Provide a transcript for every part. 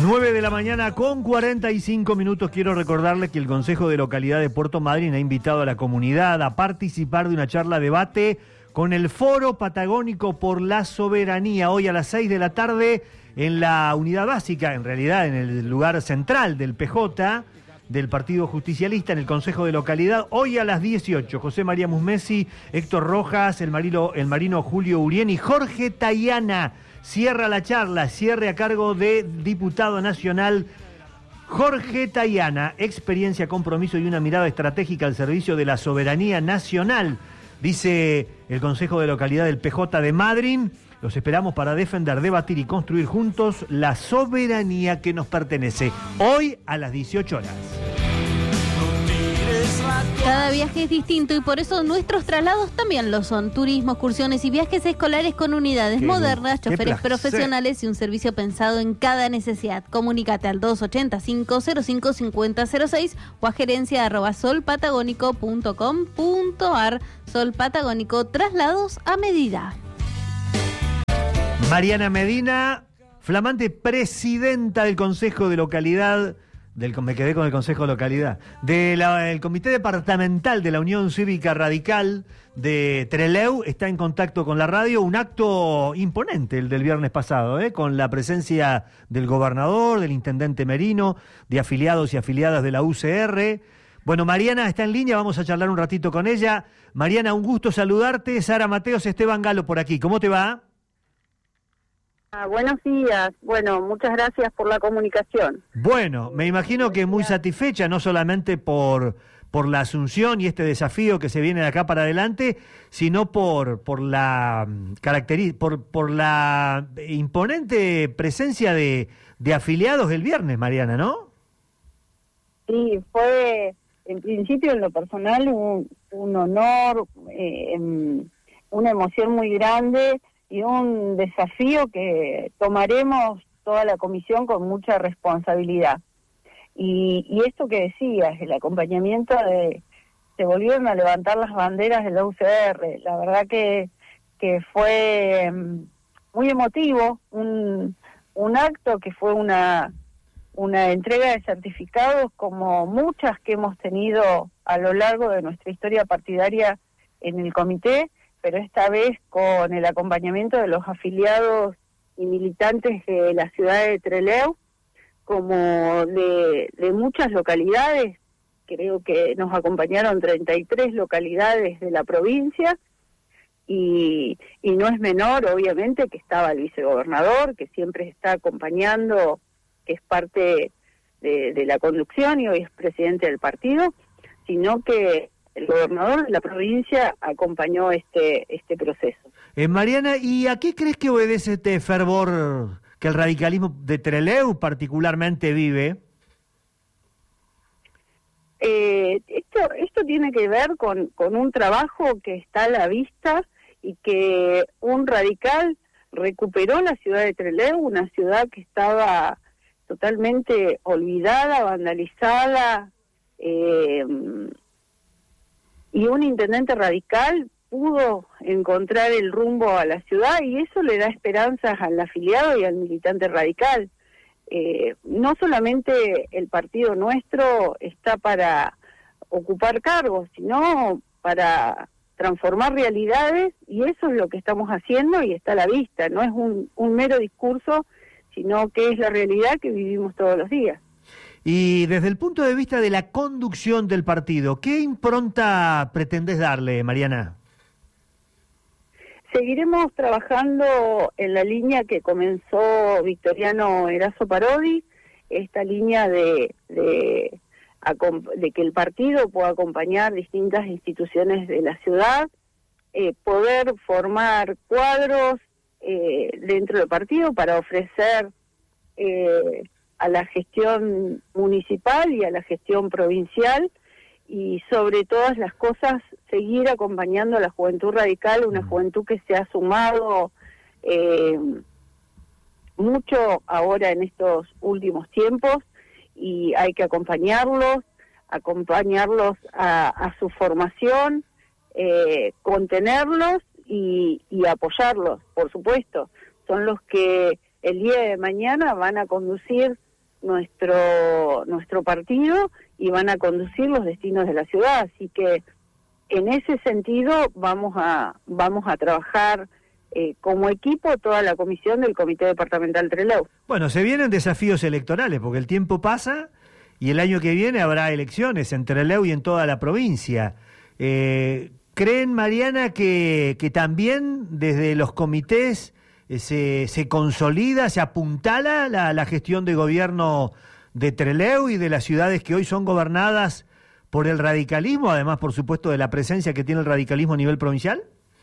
9 de la mañana con 45 minutos. Quiero recordarles que el Consejo de Localidad de Puerto Madryn ha invitado a la comunidad a participar de una charla debate con el Foro Patagónico por la Soberanía, hoy a las 6 de la tarde en la unidad básica, en realidad en el lugar central del PJ, del Partido Justicialista, en el Consejo de Localidad, hoy a las 18. José María Musmesi, Héctor Rojas, el marino Julio Urien y Jorge Tayana. Cierra la charla, cierre a cargo de diputado nacional Jorge Tayana. Experiencia, compromiso y una mirada estratégica al servicio de la soberanía nacional, dice el Consejo de Localidad del PJ de Madryn. Los esperamos para defender, debatir y construir juntos la soberanía que nos pertenece. Hoy a las 18 horas. Cada viaje es distinto y por eso nuestros traslados también lo son. Turismo, excursiones y viajes escolares con unidades modernas, choferes profesionales y un servicio pensado en cada necesidad. Comunícate al 285-055006 o a gerencia@solpatagónico.com.ar. Sol Patagónico, traslados a medida. Mariana Medina, flamante presidenta del Consejo de Localidad, me quedé con el Consejo de Localidad, del Comité Departamental de la Unión Cívica Radical de Trelew, está en contacto con la radio. Un acto imponente el del viernes pasado, con la presencia del gobernador, del intendente Merino, de afiliados y afiliadas de la UCR. Bueno, Mariana está en línea, vamos a charlar un ratito con ella. Mariana, un gusto saludarte. Sara Mateos, Esteban Galo por aquí. ¿Cómo te va? Buenos días. Bueno, muchas gracias por la comunicación. Bueno, me imagino que muy satisfecha, no solamente por la asunción y este desafío que se viene de acá para adelante, sino por la por la imponente presencia de afiliados el viernes, Mariana, ¿no? Sí, fue en principio en lo personal un honor, una emoción muy grande y un desafío que tomaremos toda la comisión con mucha responsabilidad. Y esto que decías, el acompañamiento se volvieron a levantar las banderas de la UCR, la verdad que fue muy emotivo, un acto que fue una entrega de certificados como muchas que hemos tenido a lo largo de nuestra historia partidaria en el comité, pero esta vez con el acompañamiento de los afiliados y militantes de la ciudad de Trelew, como de muchas localidades. Creo que nos acompañaron 33 localidades de la provincia, y no es menor, obviamente, que estaba el vicegobernador, que siempre está acompañando, que es parte de la conducción y hoy es presidente del partido, sino que el gobernador de la provincia acompañó este proceso. Mariana, ¿y a qué crees que obedece este fervor que el radicalismo de Trelew particularmente vive? Esto tiene que ver con un trabajo que está a la vista y que un radical recuperó la ciudad de Trelew, una ciudad que estaba totalmente olvidada, vandalizada, y un intendente radical pudo encontrar el rumbo a la ciudad y eso le da esperanzas al afiliado y al militante radical. No solamente el partido nuestro está para ocupar cargos, sino para transformar realidades, y eso es lo que estamos haciendo y está a la vista. No es un mero discurso, sino que es la realidad que vivimos todos los días. Y desde el punto de vista de la conducción del partido, ¿qué impronta pretendés darle, Mariana? Seguiremos trabajando en la línea que comenzó Victoriano Erazo Parodi, esta línea de que el partido pueda acompañar distintas instituciones de la ciudad, poder formar cuadros dentro del partido para ofrecer a la gestión municipal y a la gestión provincial, y sobre todas las cosas seguir acompañando a la juventud radical, una juventud que se ha sumado mucho ahora en estos últimos tiempos, y hay que acompañarlos a su formación, contenerlos y apoyarlos, por supuesto. Son los que el día de mañana van a conducir nuestro partido y van a conducir los destinos de la ciudad. Así que en ese sentido vamos a trabajar como equipo toda la comisión del Comité Departamental Trelew. Bueno, se vienen desafíos electorales porque el tiempo pasa y el año que viene habrá elecciones en Trelew y en toda la provincia. ¿Creen, Mariana, que también desde los comités se consolida, se apuntala la gestión de gobierno de Trelew y de las ciudades que hoy son gobernadas por el radicalismo, además, por supuesto, de la presencia que tiene el radicalismo a nivel provincial?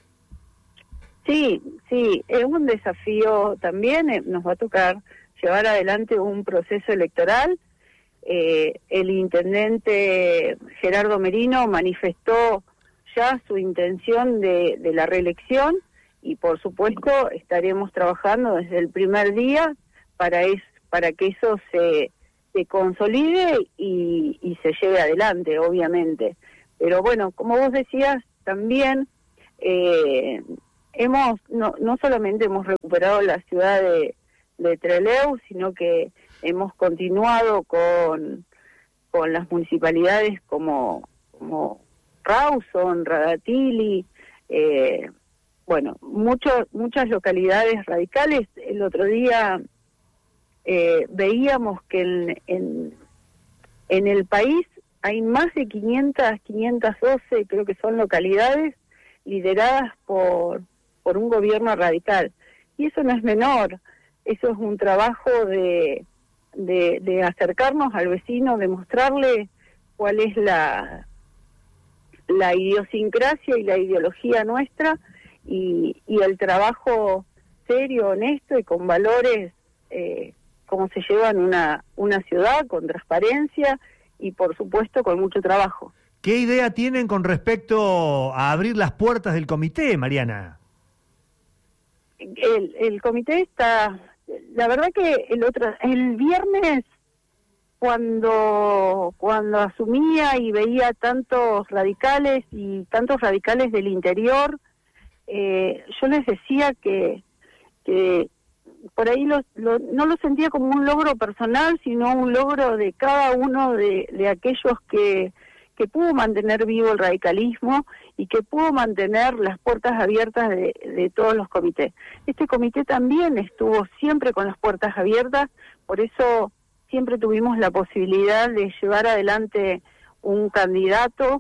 Sí, es un desafío también, nos va a tocar llevar adelante un proceso electoral. El intendente Gerardo Merino manifestó ya su intención de la reelección y por supuesto estaremos trabajando desde el primer día para que eso se consolide y se lleve adelante, obviamente. Pero bueno, como vos decías, también no solamente hemos recuperado la ciudad de Trelew, sino que hemos continuado con las municipalidades como Rawson, Radatili, muchas localidades radicales. El otro día veíamos que en el país hay más de 512, creo que son localidades lideradas por un gobierno radical. Y eso no es menor, eso es un trabajo de acercarnos al vecino, de mostrarle cuál es la idiosincrasia y la ideología nuestra y el trabajo serio, honesto y con valores como se lleva en una ciudad, con transparencia y por supuesto con mucho trabajo. ¿Qué idea tienen con respecto a abrir las puertas del comité, Mariana? El comité está, la verdad que el viernes cuando asumía y veía tantos radicales del interior, yo les decía que por ahí no lo sentía como un logro personal, sino un logro de cada uno de aquellos que pudo mantener vivo el radicalismo y que pudo mantener las puertas abiertas de todos los comités. Este comité también estuvo siempre con las puertas abiertas, por eso siempre tuvimos la posibilidad de llevar adelante un candidato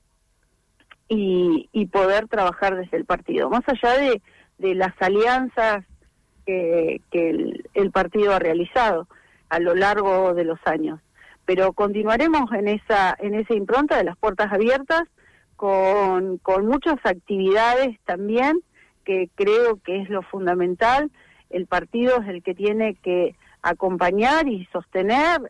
y poder trabajar desde el partido, más allá de las alianzas que el partido ha realizado a lo largo de los años. Pero continuaremos en esa impronta de las puertas abiertas con muchas actividades también, que creo que es lo fundamental. El partido es el que tiene que acompañar y sostener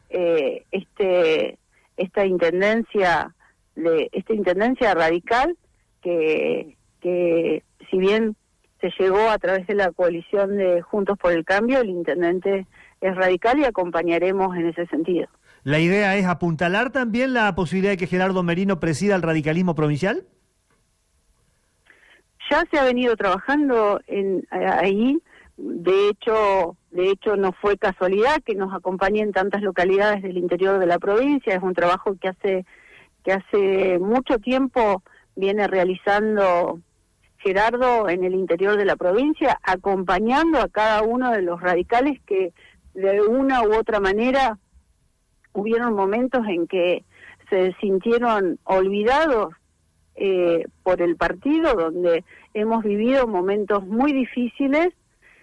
esta intendencia radical que si bien se llegó a través de la coalición de Juntos por el Cambio, el intendente es radical y acompañaremos en ese sentido. ¿La idea es apuntalar también la posibilidad de que Gerardo Merino presida el radicalismo provincial? Ya se ha venido trabajando ahí. De hecho no fue casualidad que nos acompañen tantas localidades del interior de la provincia. Es un trabajo que hace mucho tiempo viene realizando Gerardo en el interior de la provincia, acompañando a cada uno de los radicales que de una u otra manera hubieron momentos en que se sintieron olvidados por el partido, donde hemos vivido momentos muy difíciles,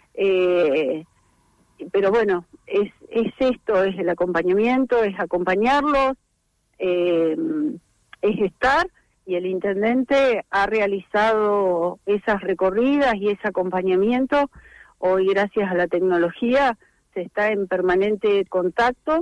pero bueno, es esto, es el acompañamiento, es acompañarlos, es estar, y el intendente ha realizado esas recorridas y ese acompañamiento. Hoy, gracias a la tecnología, se está en permanente contacto,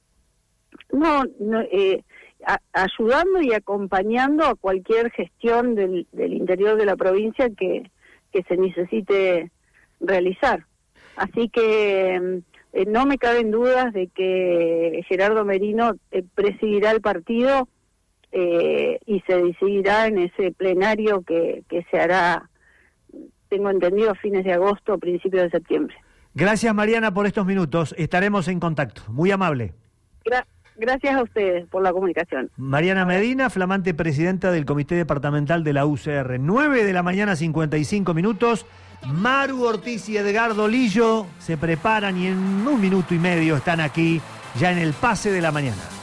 ayudando y acompañando a cualquier gestión del interior de la provincia que se necesite realizar. Así que no me caben dudas de que Gerardo Merino presidirá el partido y se decidirá en ese plenario que se hará, tengo entendido, a fines de agosto o principios de septiembre. Gracias, Mariana, por estos minutos. Estaremos en contacto. Muy amable. Gracias a ustedes por la comunicación. Mariana Medina, flamante presidenta del Comité Departamental de la UCR. 9 de la mañana, 55 minutos. Maru Ortiz y Edgardo Lillo se preparan y en 1 minuto y medio están aquí, ya en el Pase de la Mañana.